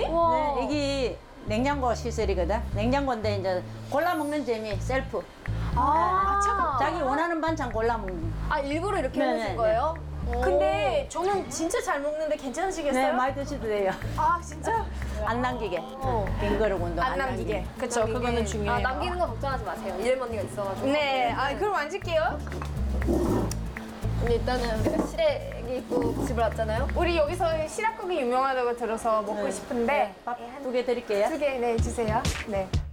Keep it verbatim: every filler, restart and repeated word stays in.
네, 여기 냉장고 시설이거든. 냉장고인데 이제 골라 먹는 재미 셀프. 아, 참. 자기 원하는 반찬 골라 먹는. 아, 일부러 이렇게 네, 해놓으신 네, 거예요? 근데 저는 진짜 잘 먹는데 괜찮으시겠어요? 네, 많이 드셔도 돼요. 아, 진짜? 안 남기게. 어. 빈거룩 운동 안 남기게. 그쵸, 그거는 중요해요. 아, 남기는 거 걱정하지 마세요. 일머니가 있어가지고. 네, 아, 그럼 앉을게요. 근데 일단은 우리가 시래기 있고 집을 왔잖아요. 우리 여기서 시락국이 유명하다고 들어서 먹고 네. 싶은데 밥 두 개 드릴게요. 두 개 네, 주세요. 네.